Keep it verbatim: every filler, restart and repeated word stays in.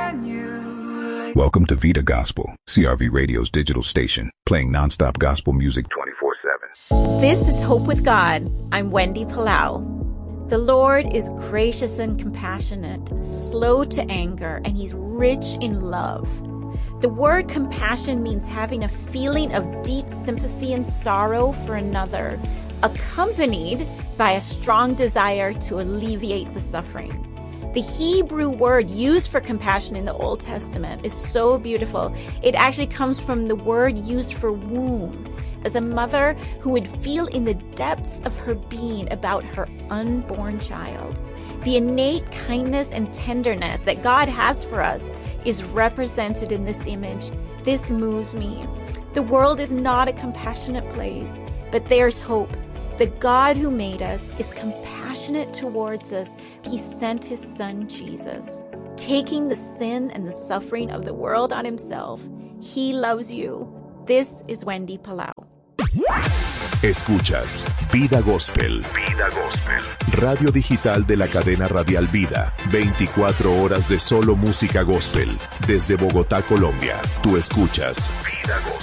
Welcome to Vida Gospel, C R V Radio's digital station, playing nonstop gospel music twenty-four seven. This is Hope with God. I'm Wendy Palau. The Lord is gracious and compassionate, slow to anger, and He's rich in love. The word compassion means having a feeling of deep sympathy and sorrow for another, accompanied by a strong desire to alleviate the suffering. The Hebrew word used for compassion in the Old Testament is so beautiful. It actually comes from the word used for womb, as a mother who would feel in the depths of her being about her unborn child. The innate kindness and tenderness that God has for us is represented in this image. This moves me. The world is not a compassionate place, but there's hope. The God who made us is compassionate towards us. He sent His Son, Jesus, taking the sin and the suffering of the world on Himself. He loves you. This is Wendy Palau. Escuchas Vida Gospel. Vida Gospel. Radio digital de la cadena radial Vida. veinticuatro horas de solo música gospel. Desde Bogotá, Colombia. Tú escuchas Vida Gospel.